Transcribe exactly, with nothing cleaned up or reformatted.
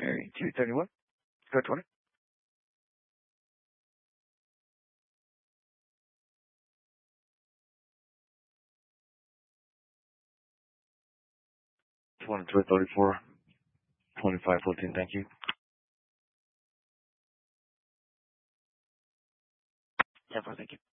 Mary, two thirty-one. Go twenty. twenty-two thirty-four. twenty-five fourteen, thank you. Yeah, thank you.